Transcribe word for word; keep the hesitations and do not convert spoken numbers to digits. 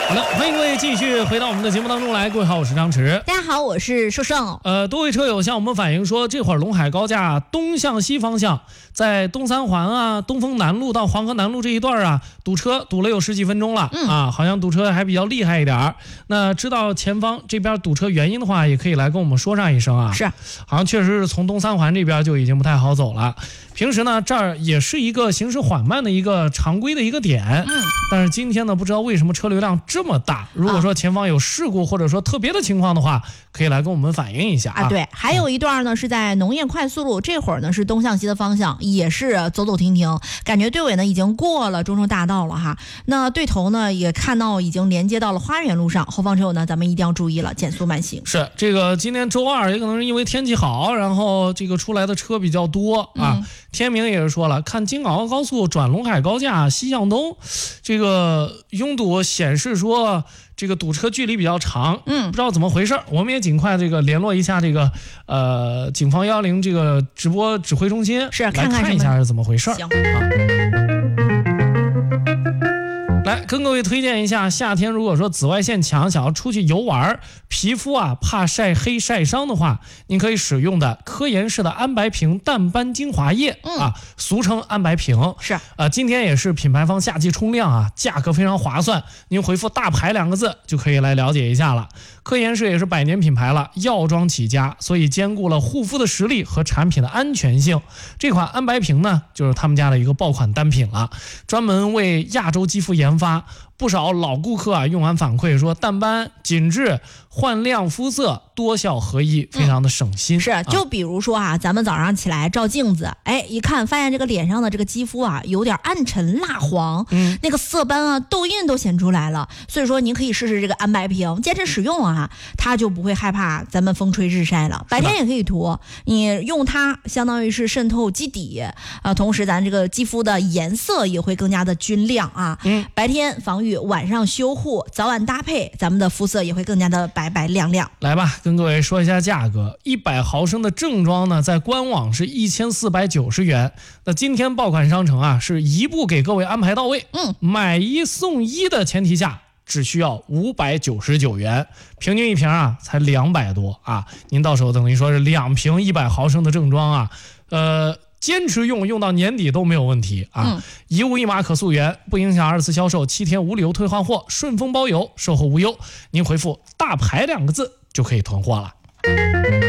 好的，欢迎各位继续回到我们的节目当中来。各位好，我是张弛。 大家好，我是寿胜。 呃，多位车友向我们反映说，这会儿陇海高架东向西方向，在东三环啊、东风南路到黄河南路这一段啊，堵车堵了有十几分钟了、嗯、啊，好像堵车还比较厉害一点。那知道前方这边堵车原因的话，也可以来跟我们说上一声啊。 是， 好像确实是从东三环这边就已经不太好走了。平时呢，这儿也是一个行驶缓慢的一个常规的一个点，嗯，但是今天呢，不知道为什么车流量这么大。如果说前方有事故或者说特别的情况的话，可以来跟我们反映一下啊。 啊对，还有一段呢是在农业快速路，这会儿呢是东向西的方向，也是走走停停，感觉队尾呢已经过了中正大道了哈。那对头呢也看到已经连接到了花园路上，后方车友呢咱们一定要注意了，减速慢行。 是这个今天周二也可能是因为天气好，然后这个出来的车比较多啊。嗯、天明也是说了，看京港澳高速转陇海高架西向东，这个拥堵显示说这个堵车距离比较长，嗯，不知道怎么回事，我们也尽快这个联络一下这个呃警方幺零这个直播指挥中心， 是看看一下是怎么回事。 行。 来跟各位推荐一下，夏天如果说紫外线强，想要出去游玩，皮肤啊怕晒黑晒伤的话，您可以使用的科颜氏的安白瓶淡斑精华液、嗯、啊，俗称安白瓶。 是呃，今天也是品牌方夏季冲量啊，价格非常划算，您回复大牌两个字就可以来了解一下了。科颜氏也是百年品牌了，药妆起家，所以兼顾了护肤的实力和产品的安全性。这款安白瓶呢，就是他们家的一个爆款单品了，专门为亚洲肌肤研发。不少老顾客啊用完反馈说，淡斑、紧致、焕亮肤色多效合一，非常的省心。 嗯、是，就比如说啊，咱们早上起来照镜子，哎，一看发现这个脸上的这个肌肤啊有点暗沉蜡黄，嗯，那个色斑啊、痘印都显出来了。所以说您可以试试这个安白瓶，坚持使用啊，它就不会害怕咱们风吹日晒了。白天也可以涂，你用它相当于是渗透基底，呃，同时咱这个肌肤的颜色也会更加的均亮啊。嗯，白天防御，晚上修护，早晚搭配，咱们的肤色也会更加的白白亮亮。 来吧，跟各位说一下价格，一百毫升的正装呢，在官网是一千四百九十元。那今天爆款商城啊，是一步给各位安排到位，嗯，买一送一的前提下，只需要五百九十九元，平均一瓶啊才两百多啊。您到时候等于说是两瓶一百毫升的正装啊，呃。坚持用用到年底都没有问题啊！嗯、一物一码可溯源，不影响二次销售，七天无理由退换货，顺丰包邮，售后无忧。您回复大牌两个字就可以囤货了。